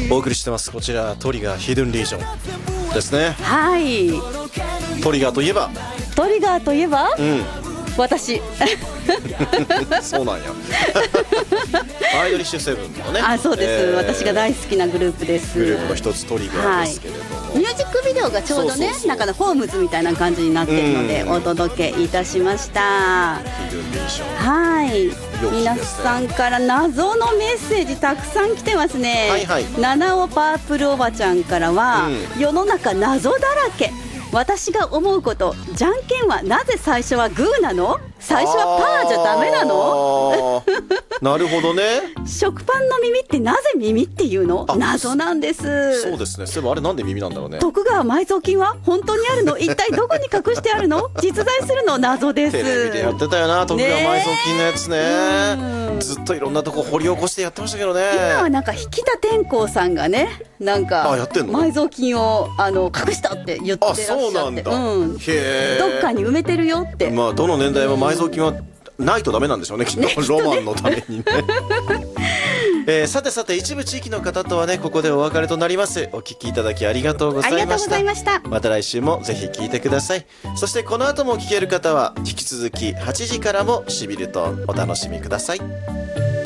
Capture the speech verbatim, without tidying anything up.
お送りしてます。こちらトリガーヒドゥンリージョンですね。 はい。 トリガーといえばトリガーといえば、うん、私そうなんやアイドリッシュセブンのね。 あ、そうです、えー、私が大好きなグループです。 グループの一つトリガーですけれども、 はい、ミュージックビデオがちょうどね、そうそうそう、なんかのホームズみたいな感じになっているのでお届けいたしました。 ヒドゥンリージョン、 はい、ね、皆さんから謎のメッセージたくさん来てますね。はいはい、七尾パープルおばちゃんからは、うん、世の中謎だらけ、私が思うこと、じゃんけんはなぜ最初はグーなの、最初はパーじゃダメなのなるほどね。 食パンの耳ってなぜ耳っていうの、謎なんです。 そうですね。そういえばあれなんで耳なんだろうね。 徳川埋蔵金は本当にあるの、一体どこに隠してあるの、実在するの、謎です。 テレビでやってたよな、徳川埋蔵金のやつね。ずっといろんなとこ掘り起こしてやってましたけどね。 今はなんか引田天功さんがね、なんか埋蔵金をあの隠したって言ってらっしゃって、 あ、そうなんだ、 うん、へどっかに埋めてるよって。 まあどの年代も埋蔵金はないとダメなんでしょうね、きっと、ね、ロマンのためにねえー、さてさて、一部地域の方とはね、ここでお別れとなります。お聞きいただきありがとうございました。ありがとうございました。また来週もぜひ聞いてください。そしてこの後も聞ける方は引き続きはちじからもしびれとお楽しみください。